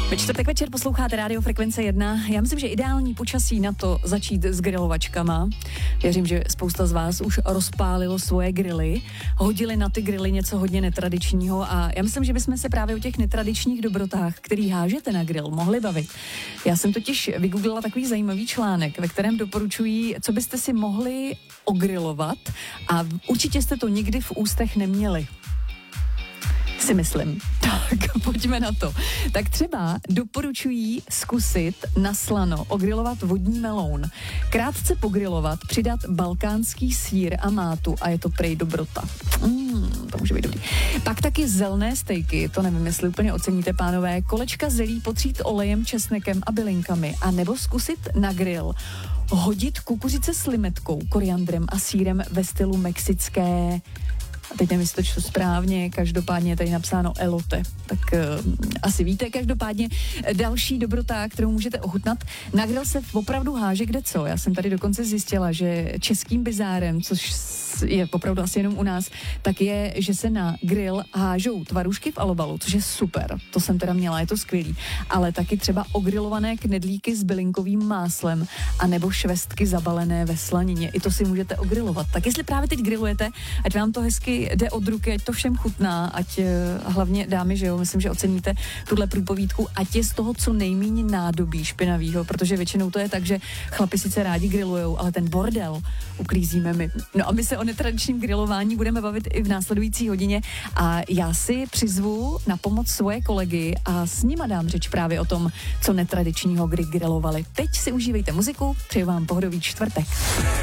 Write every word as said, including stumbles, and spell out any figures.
Ve čtvrtek večer posloucháte Rádio Frekvence jedna. Já myslím, že ideální počasí na to začít s grilovačkama. Věřím, že spousta z vás už rozpálilo svoje grily, hodili na ty grily něco hodně netradičního a já myslím, že bychom se právě o těch netradičních dobrotách, který hážete na grill, mohli bavit. Já jsem totiž vygooglila takový zajímavý článek, ve kterém doporučují, co byste si mohli ogrilovat a určitě jste to nikdy v ústech neměli. Si myslím. Tak, pojďme na to. Tak třeba doporučují zkusit na slano ogrilovat vodní meloun. Krátce pogrilovat, přidat balkánský sýr a mátu a je to prej dobrota. Mm, to může být dobrý. Pak taky zelné stejky, to nevím, jestli úplně oceníte, pánové. Kolečka zelí potřít olejem, česnekem a bylinkami a nebo zkusit na grill hodit kukuřice s limetkou, koriandrem a sýrem ve stylu mexické. A teď nevím, jestli to čtu správně, každopádně je tady napsáno elote, tak uh, asi víte. Každopádně další dobrota, kterou můžete ochutnat. Na grill se opravdu háže kde co. Já jsem tady dokonce zjistila, že českým bizárem, což je opravdu asi jenom u nás, tak je, že se na grill hážou tvarůžky v alobalu, což je super. To jsem teda měla, je to skvělý. Ale taky třeba ogrilované knedlíky s bylinkovým máslem a nebo švestky zabalené ve slanině. I to si můžete ogrilovat. Tak jestli právě teď grillujete, ať vám to hezky jde od ruky, ať to všem chutná, ať hlavně dámy, že jo, myslím, že oceníte tuhle průpovídku, ať je z toho co nejméně nádobí špinavýho, protože většinou to je tak, že chlapi sice rádi grillujou, ale ten bordel uklízíme my. No a my se o netradičním grilování budeme bavit i v následující hodině a já si přizvu na pomoc svoje kolegy a s nima dám řeč právě o tom, co netradičního kdy grilovali. Teď si užívejte muziku, přeju vám pohodový čtvrtek.